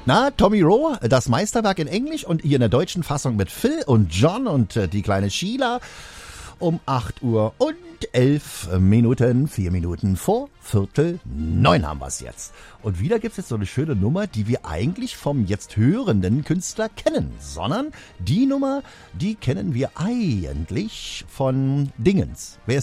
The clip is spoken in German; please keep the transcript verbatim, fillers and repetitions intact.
Na, Tommy Rowe, das Meisterwerk in Englisch und hier in der deutschen Fassung mit Phil und John und äh, die kleine Sheila um acht Uhr und elf Minuten, vier Minuten vor Viertel neun haben wir es jetzt. Und wieder gibt es jetzt so eine schöne Nummer, die wir eigentlich vom jetzt hörenden Künstler kennen, sondern die Nummer, die kennen wir eigentlich von Dingens. Wer